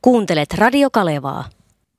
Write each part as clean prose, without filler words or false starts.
Kuuntelet Radio Kalevaa.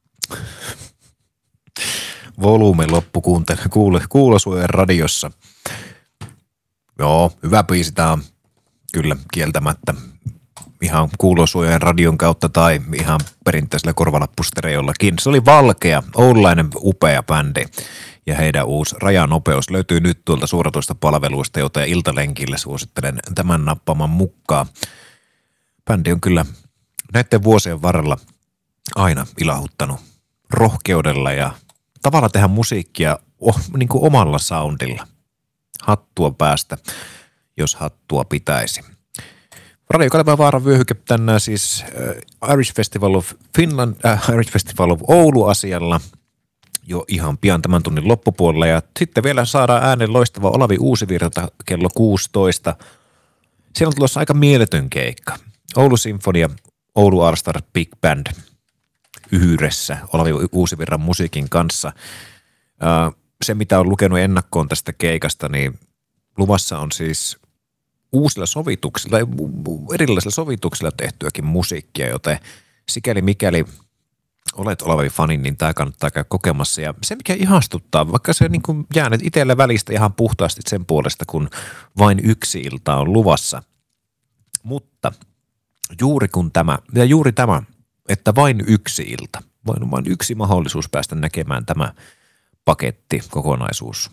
Volyymi loppu kuulosuojan radiossa. Joo, hyvä biisi tää on kyllä kieltämättä. Ihan kuulosuojan radion kautta tai ihan perinteisellä korvalappustereollakin. Se oli Valkea, oululainen upea bändi. Ja heidän uusi Rajanopeus löytyy nyt tuolta suoratoista palveluista, joten iltalenkille suosittelen tämän nappaman mukaan. Bändi on kyllä näiden vuosien varrella aina ilahuttanut rohkeudella ja tavalla tehdä musiikkia niin kuin omalla soundilla. Hattua päästä, jos hattua pitäisi. Radio Kalevan Vaaran vyöhyke tänään siis Irish Festival of Finland, Irish Festival of Oulu asialla jo ihan pian tämän tunnin loppupuolella. Ja sitten vielä saadaan äänen loistava Olavi Uusivirta kello 16. Siellä on tulossa aika mieletön keikka. Oulu Sinfonia, Oulu All-Star Big Band yhdessä Olavi Uusivirran musiikin kanssa. Se, mitä on lukenut ennakkoon tästä keikasta, niin luvassa on siis uusilla sovituksilla, erilaisilla sovituksilla tehtyäkin musiikkia, joten sikäli mikäli olet Olavi-fani, niin tämä kannattaa käydä kokemassa. Ja se, mikä ihastuttaa, vaikka se niin kuin jää nyt itselle välistä ihan puhtaasti sen puolesta, kun vain yksi ilta on luvassa. Mutta juuri tämä, että vain yksi ilta, vain yksi mahdollisuus päästä näkemään tämä paketti, kokonaisuus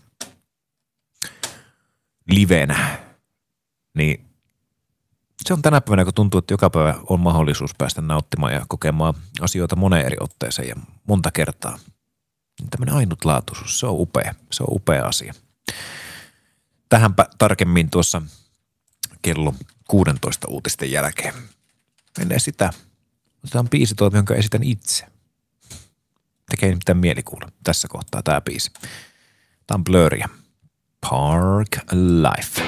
livenä, niin se on tänä päivänä, kun tuntuu, että joka päivä on mahdollisuus päästä nauttimaan ja kokemaan asioita moneen eri otteeseen ja monta kertaa. Tämmöinen ainutlaatuisuus, se on upea asia. Tähänpä tarkemmin tuossa kello 16 uutisten jälkeen. Ennen sitä otetaan biisi tuolta, jonka esitän itse. Tekee mitään mielikuulla tässä kohtaa tämä biisi. Tämä on Blurria. Park Life.